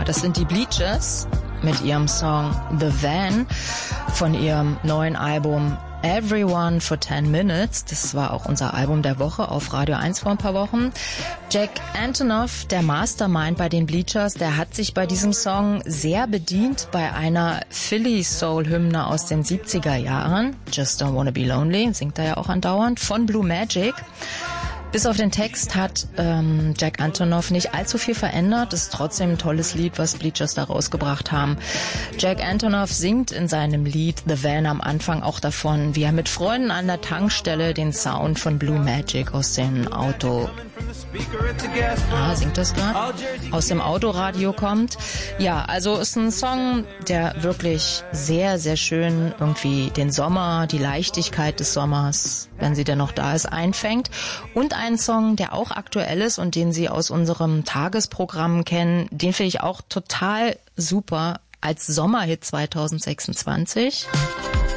Ja, das sind die Bleachers mit ihrem Song The Van von ihrem neuen Album Everyone for 10 Minutes. Das war auch unser Album der Woche auf Radio 1 vor ein paar Wochen. Jack Antonoff, der Mastermind bei den Bleachers, der hat sich bei diesem Song sehr bedient bei einer Philly-Soul-Hymne aus den 70er Jahren. Just Don't Wanna Be Lonely, singt er ja auch andauernd, von Blue Magic. Bis auf den Text hat Jack Antonoff nicht allzu viel verändert. Ist trotzdem ein tolles Lied, was Bleachers da rausgebracht haben. Jack Antonoff singt in seinem Lied The Van am Anfang auch davon, wie er mit Freunden an der Tankstelle den Sound von Blue Magic aus dem Auto... singt das gerade? Aus dem Autoradio kommt. Ja, also ist ein Song, der wirklich sehr, sehr schön irgendwie den Sommer, die Leichtigkeit des Sommers, wenn sie denn noch da ist, einfängt. Und ein Song, der auch aktuell ist und den Sie aus unserem Tagesprogramm kennen, den finde ich auch total super als Sommerhit 2026.